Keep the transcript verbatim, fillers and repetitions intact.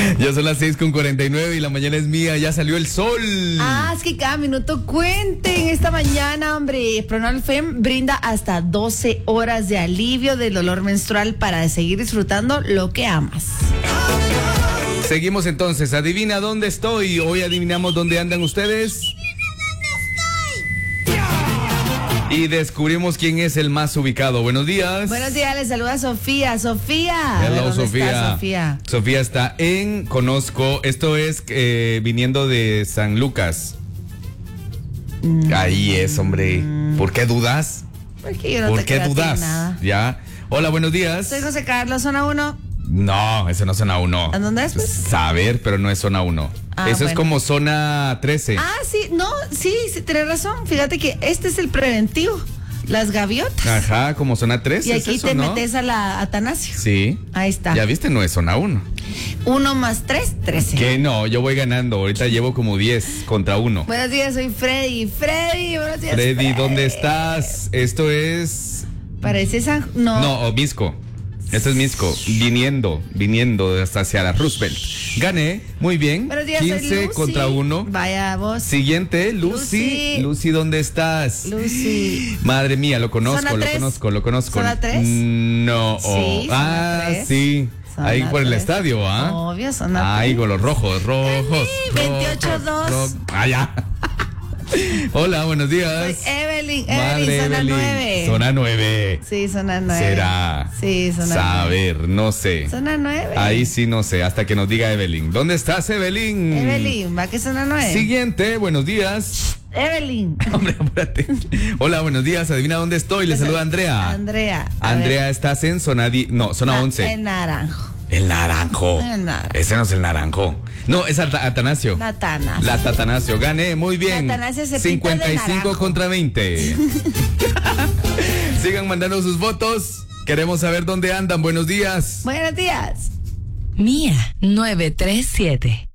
Ya son las seis con cuarenta y nueve y la mañana es mía, ya salió el sol. Ah, es que cada minuto cuenten. Esta mañana, hombre, Pronalfem brinda hasta doce horas de alivio del dolor menstrual para seguir disfrutando lo que amas. Seguimos entonces, adivina dónde estoy. Hoy adivinamos dónde andan ustedes. Y descubrimos quién es el más ubicado. Buenos días. Buenos días, les saluda Sofía. Sofía. Hello, ¿Dónde Sofía. está Sofía? Sofía está en Conozco. Esto es eh, viniendo de San Lucas. Mm. Ahí es, hombre. ¿Por qué dudas? Porque yo no ¿Por te qué creo a ti dudas? nada. Ya. Hola, buenos días. Soy José Carlos, zona uno. No, eso no es zona uno. ¿A dónde es? Pues? Saber, pero no es zona uno. Ah, eso bueno. es como zona trece. Ah, sí, no, sí, sí, tienes razón. Fíjate que este es el preventivo. Las gaviotas. Ajá, como zona trece. Y aquí ¿es eso, te no? metes a la Atanasio. Sí. Ahí está. Ya viste, no es zona uno. Uno más tres, trece. Que no, yo voy ganando. Ahorita llevo como diez contra uno. Buenos días, soy Freddy. Freddy, buenos días. Freddy, Freddy. ¿dónde estás? Esto es... Parece San... No. No, o Misco. Esto es Misco. Viniendo, viniendo hasta hacia la Roosevelt. Gané, muy bien. Buenos días, soy quince Lucy. contra uno. Vaya vos. Siguiente, Lucy. Lucy. Lucy, ¿dónde estás? Lucy. Madre mía, lo conozco, ¿Zona lo tres? conozco, lo conozco. ¿Zona tres? No. Sí, zona ah, tres. sí. Zona Ahí por el tres. estadio, ¿ah? Obvio, zona Ahí tres. con los rojos, rojos. veintiocho dos. rojos. Ah, ya. Hola, buenos días. Soy Evelyn. Madre Evelyn, zona Evelyn. nueve. Zona nueve. Sí, zona nueve. ¿Será? Sí, zona Saber, nueve. no sé. Zona nueve. Ahí sí no sé, hasta que nos diga Evelyn. ¿Dónde estás, Evelyn? Evelyn, va que zona nueve. Siguiente, buenos días. Evelyn. Hombre, apúrate. Hola, buenos días. Adivina dónde estoy. Le saluda Andrea. Andrea. a Andrea, ver. estás en zona di- no, zona Ah, once. El naranjo. El naranjo. El naranjo. Ese no es el naranjo. No, es At- Atanasio. La Tana. La Tatanasio. Gané, muy bien. La Atanasio se pinta de cincuenta y cinco naranjo. contra veinte. Sigan mandando sus votos. Queremos saber dónde andan. Buenos días. Buenos días. Mía novecientos treinta y siete.